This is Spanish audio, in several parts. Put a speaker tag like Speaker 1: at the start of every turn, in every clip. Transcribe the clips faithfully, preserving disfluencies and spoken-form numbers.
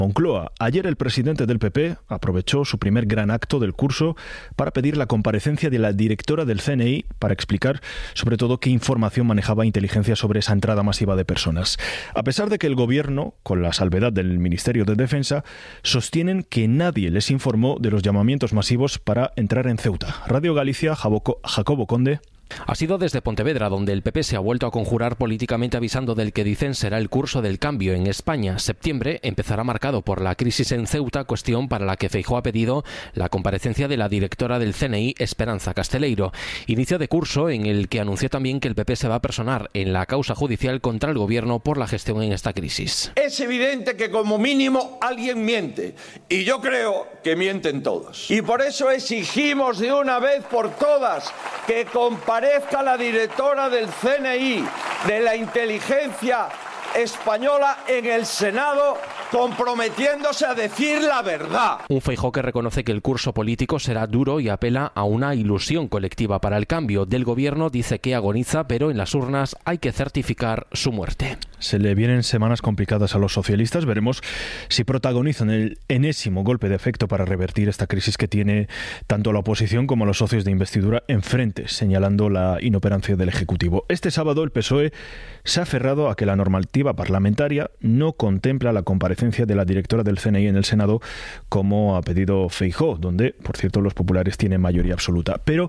Speaker 1: Moncloa. Ayer el presidente del P P aprovechó su primer gran acto del curso para pedir la comparecencia de la directora del C N I para explicar sobre todo qué información manejaba inteligencia sobre esa entrada masiva de personas. A pesar de que el gobierno, con la salvedad del Ministerio de Defensa, sostienen que nadie les informó de los llamamientos masivos para entrar en Ceuta. Radio Galicia, Jacobo Conde.
Speaker 2: Ha sido desde Pontevedra donde el P P se ha vuelto a conjurar políticamente avisando del que dicen será el curso del cambio en España. Septiembre empezará marcado por la crisis en Ceuta, cuestión para la que Feijóo ha pedido la comparecencia de la directora del C N I, Esperanza Casteleiro. Inicio de curso en el que anunció también que el P P se va a personar en la causa judicial contra el gobierno por la gestión en esta crisis.
Speaker 3: Es evidente que como mínimo alguien miente y yo creo que mienten todos. Y por eso exigimos de una vez por todas que comparezca Aparezca la directora del C N I, de la inteligencia española en el Senado, comprometiéndose a decir la verdad.
Speaker 2: Un Feijóo que reconoce que el curso político será duro y apela a una ilusión colectiva para el cambio. Del gobierno dice que agoniza, pero en las urnas hay que certificar su muerte.
Speaker 1: Se le vienen semanas complicadas a los socialistas. Veremos si protagonizan el enésimo golpe de efecto para revertir esta crisis que tiene tanto la oposición como los socios de investidura enfrente, señalando la inoperancia del Ejecutivo. Este sábado el P S O E se ha aferrado a que la normativa parlamentaria no contempla la comparecencia de la directora del C N I en el Senado, como ha pedido Feijóo, donde, por cierto, los populares tienen mayoría absoluta. Pero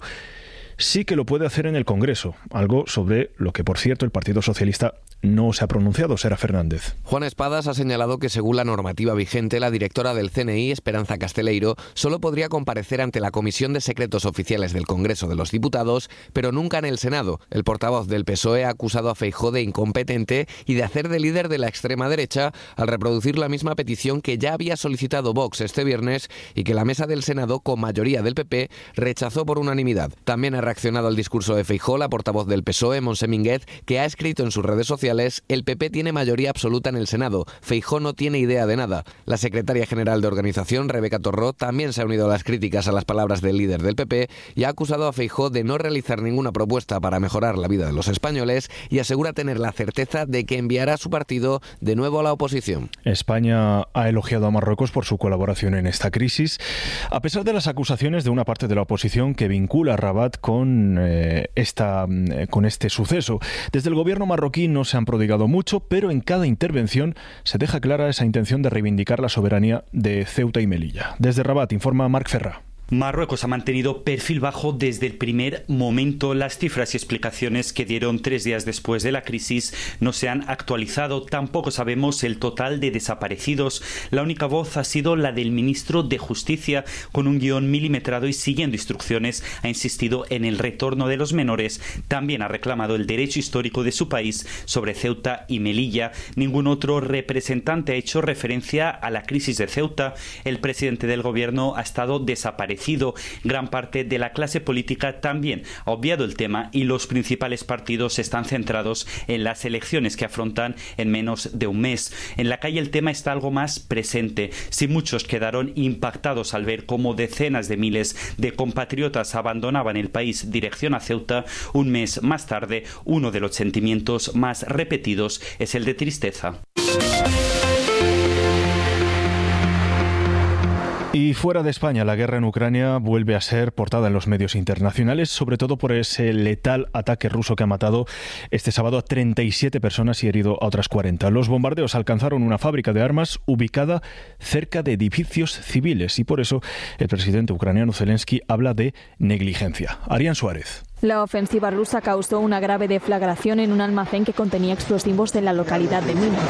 Speaker 1: sí que lo puede hacer en el Congreso, algo sobre lo que, por cierto, el Partido Socialista no se ha pronunciado. Será Fernández.
Speaker 4: Juan Espadas ha señalado que, según la normativa vigente, la directora del C N I, Esperanza Casteleiro, solo podría comparecer ante la Comisión de Secretos Oficiales del Congreso de los Diputados, pero nunca en el Senado. El portavoz del P S O E ha acusado a Feijóo de incompetente y de hacer de líder de la extrema derecha al reproducir la misma petición que ya había solicitado Vox este viernes y que la mesa del Senado, con mayoría del P P, rechazó por unanimidad. También ha reaccionado al discurso de Feijóo la portavoz del P S O E, Montse Mínguez, que ha escrito en sus redes sociales: el P P tiene mayoría absoluta en el Senado. Feijóo no tiene idea de nada. La secretaria general de organización, Rebeca Torró, también se ha unido a las críticas a las palabras del líder del P P y ha acusado a Feijóo de no realizar ninguna propuesta para mejorar la vida de los españoles y asegura tener la certeza de que enviará a su partido de nuevo a la oposición.
Speaker 1: España ha elogiado a Marruecos por su colaboración en esta crisis, a pesar de las acusaciones de una parte de la oposición que vincula a Rabat con, eh, esta, con este suceso. Desde el gobierno marroquí no se han prodigado mucho, pero en cada intervención se deja clara esa intención de reivindicar la soberanía de Ceuta y Melilla. Desde Rabat informa Marc Ferrà.
Speaker 5: Marruecos ha mantenido perfil bajo desde el primer momento. Las cifras y explicaciones que dieron tres días después de la crisis no se han actualizado. Tampoco sabemos el total de desaparecidos. La única voz ha sido la del ministro de Justicia, con un guión milimetrado y siguiendo instrucciones ha insistido en el retorno de los menores. También ha reclamado el derecho histórico de su país sobre Ceuta y Melilla. Ningún otro representante ha hecho referencia a la crisis de Ceuta. El presidente del gobierno ha estado desaparecido. Gran parte de la clase política también ha obviado el tema y los principales partidos están centrados en las elecciones que afrontan en menos de un mes. En la calle el tema está algo más presente. Si muchos quedaron impactados al ver cómo decenas de miles de compatriotas abandonaban el país dirección a Ceuta, un mes más tarde, uno de los sentimientos más repetidos es el de tristeza.
Speaker 1: Y fuera de España, la guerra en Ucrania vuelve a ser portada en los medios internacionales, sobre todo por ese letal ataque ruso que ha matado este sábado a treinta y siete personas y herido a otras cuarenta. Los bombardeos alcanzaron una fábrica de armas ubicada cerca de edificios civiles y por eso el presidente ucraniano Zelensky habla de negligencia. Arián Suárez.
Speaker 6: La ofensiva rusa causó una grave deflagración en un almacén que contenía explosivos de la localidad de Mino.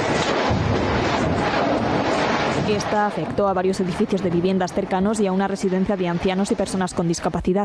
Speaker 6: Esta afectó a varios edificios de viviendas cercanos y a una residencia de ancianos y personas con discapacidad.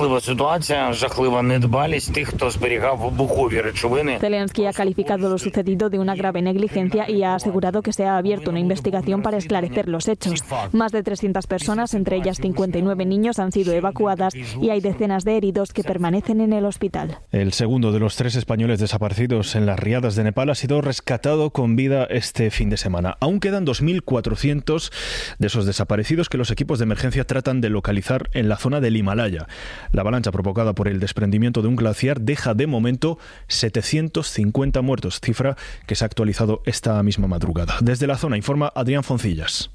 Speaker 6: Zelensky ha calificado lo sucedido de una grave negligencia y ha asegurado que se ha abierto una investigación para esclarecer los hechos. Más de trescientas personas, entre ellas cincuenta y nueve niños, han sido evacuadas y hay decenas de heridos que permanecen en el hospital.
Speaker 1: El segundo de los tres españoles desaparecidos en las riadas de Nepal ha sido rescatado con vida este fin de semana. Aún quedan dos mil cuatrocientos cientos de esos desaparecidos que los equipos de emergencia tratan de localizar en la zona del Himalaya. La avalancha provocada por el desprendimiento de un glaciar deja de momento setecientos cincuenta muertos, cifra que se ha actualizado esta misma madrugada. Desde la zona informa Adrián Foncillas.